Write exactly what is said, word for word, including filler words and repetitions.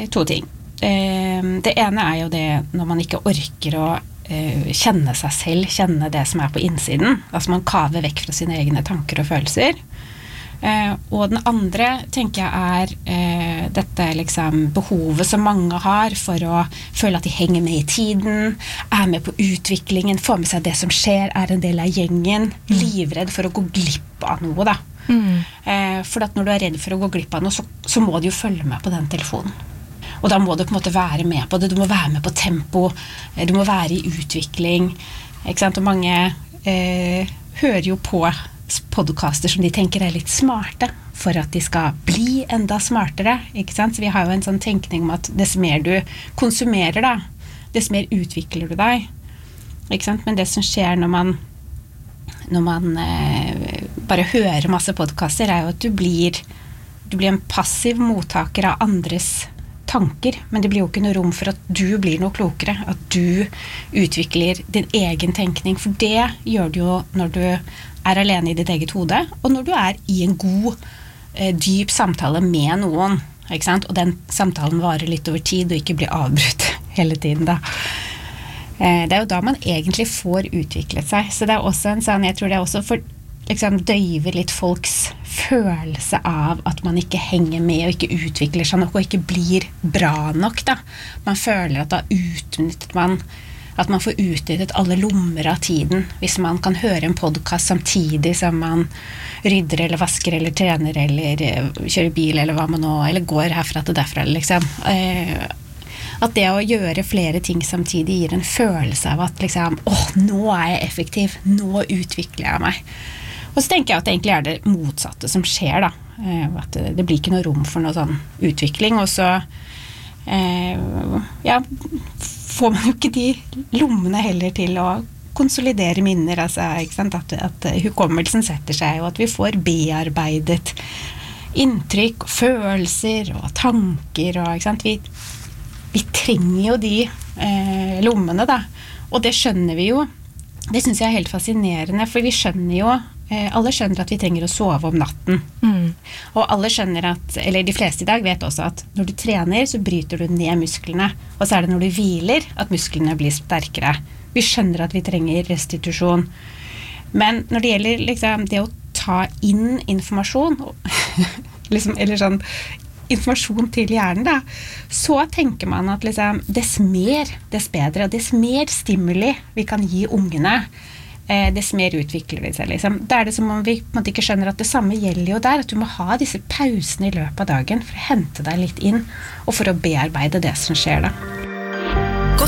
to ting. Det ene er jo det når man ikke orker å kjenne seg selv, kjenne det som er på innsiden. Altså man kaver vekk fra sine egne tanker og følelser. Og den andre, tenker jeg, er dette liksom behovet som mange har for å føle at de henger med i tiden, er med på utviklingen, får med seg det som skjer, er en del av gjengen, livredd for å gå glipp av noe da. Mm. For at når du er redd for å gå glipp av noe, så, så må du jo følge med på den telefonen. Og da må du på en måte være med på det, du må være med på tempo, du må være i utvikling, ikke sant? Og mange eh, hører jo på podcaster som de tenker er litt smarte, for at de skal bli enda smartere, ikke sant? Så vi har jo en sånn tenkning om at dess mer du konsumerer da, dess mer utvikler du deg, ikke sant? Men det som skjer når man, når man eh, bare hører masse podcaster, er jo at du blir, du blir en passiv mottaker av andres tanker, men det blir jo ikke noe rom for at du blir noe klokere, at du utvikler din egen tenkning, for det gjør du jo når du er alene i ditt eget hode, og når du er i en god, eh, dyp samtale med noen, ikke sant? Og den samtalen varer litt over tid, og ikke blir avbrutt hele tiden da. Eh, det er jo da man egentlig får utviklet seg, så det er også en sånn, jeg tror det er også for liksom døyver litt folks følelse av at man ikke henger med og ikke utvikler seg nok og ikke blir bra nok da. Man føler at da utnyttet man at man får utnyttet alle lommer av tiden hvis man kan høre en podcast samtidig som man rydder eller vasker eller trener eller kjører bil eller hva man nå, eller går herfra til derfra liksom. At det å gjøre flere ting samtidig gir en følelse av at liksom, åh, nå er jeg effektiv, nå utvikler jeg meg. Og så tenker jeg at det egentlig er det motsatte som skjer da, at det blir ikke noe rom for noe sånn utvikling, og så ja, får man jo ikke de lommene heller til å konsolidere minner, altså, ikke sant? At, at hukommelsen setter seg, og at vi får bearbeidet inntrykk, følelser og tanker, og, ikke sant? Vi, vi trenger jo de eh, lommene da, og det skjønner vi jo. Det synes jeg er helt fascinerende, for vi skjønner jo, eh, alle skjønner at vi trenger å sove om natten. Mm. Og alle skjønner at, eller de fleste i dag vet også at når du trener, så bryter du ned musklene. Og så er det når du hviler at musklene blir sterkere. Vi skjønner at vi trenger restitusjon. Men når det gjelder liksom, det å ta inn informasjon, liksom, eller sånn, informasjon til hjernen da, så tenker man at liksom, dess mer, dess bedre, og dess mer stimuli vi kan gi ungene, eh, dess mer utvikler de seg. Liksom. Da er det som om vi på en måte ikke skjønner at det samme gjelder jo der, at du må ha disse pausene i løpet av dagen for å hente deg litt inn, og for å bearbeide det som skjer da.